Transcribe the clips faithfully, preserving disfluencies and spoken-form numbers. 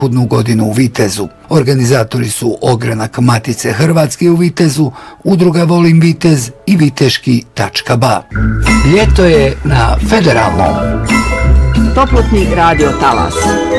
prethodnu godinu u Vitezu. Organizatori su Ogranak Matice Hrvatske u Vitezu, Udruga Volim Vitez i viteški tačka ba. Ljeto je na Federalnom. Toplotni radio talas.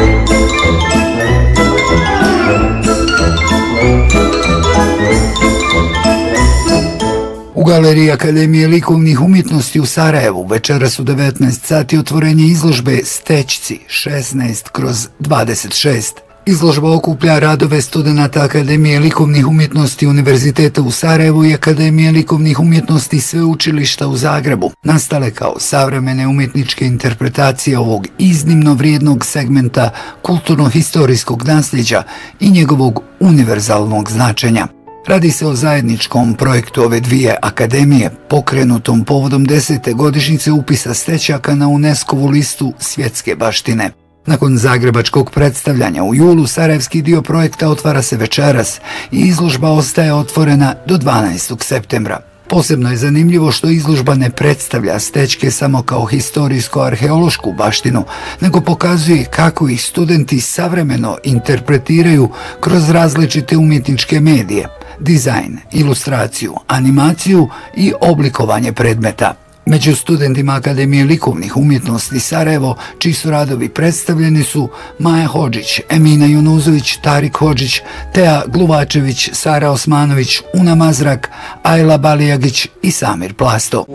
U Galeriji Akademije likovnih umjetnosti u Sarajevu večeras u devetnaest sati otvorenje izložbe Stećci šesnaest kroz dvadeset šest. Izložba okuplja radove studenata Akademije likovnih umjetnosti Univerziteta u Sarajevu i Akademije likovnih umjetnosti Sveučilišta u Zagrebu, nastale kao savremene umjetničke interpretacije ovog iznimno vrijednog segmenta kulturno-historijskog nasljeđa i njegovog univerzalnog značenja. Radi se o zajedničkom projektu ove dvije akademije, pokrenutom povodom desete godišnjice upisa Stećaka na UNESCO-vu listu svjetske baštine. Nakon zagrebačkog predstavljanja u julu, sarajevski dio projekta otvara se večeras i izložba ostaje otvorena do dvanaestog septembra. Posebno je zanimljivo što izložba ne predstavlja Stećke samo kao historijsko-arheološku baštinu, nego pokazuje kako ih studenti savremeno interpretiraju kroz različite umjetničke medije, dizajn, ilustraciju, animaciju i oblikovanje predmeta. Među studentima Akademije likovnih umjetnosti Sarajevo, čiji su radovi predstavljeni, su Maja Hodžić, Emina Junuzović, Tarik Hodžić, Teja Gluvačević, Sara Osmanović, Una Mazrak, Ajla Balijagić i Samir Plasto.